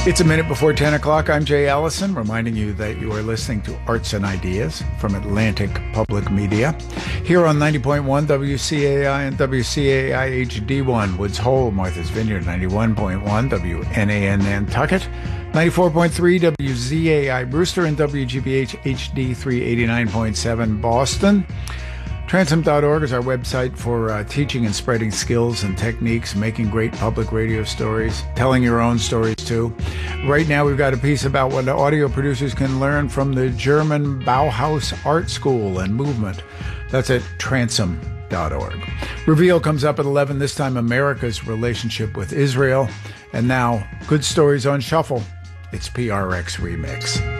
It's a minute before 10 o'clock. I'm Jay Allison, reminding you that you are listening to Arts and Ideas from Atlantic Public Media. Here on 90.1 WCAI and WCAI HD1, Woods Hole, Martha's Vineyard, 91.1 WNAN Nantucket, 94.3 WZAI Brewster, and WGBH HD 389.7 Boston. Transom.org is our website for teaching and spreading skills and techniques, making great public radio stories, telling your own stories too. Right now we've got a piece about what audio producers can learn from the German Bauhaus Art School and movement. That's at Transom.org. Reveal comes up at 11, this time America's relationship with Israel. And now, good stories on shuffle. It's PRX Remix.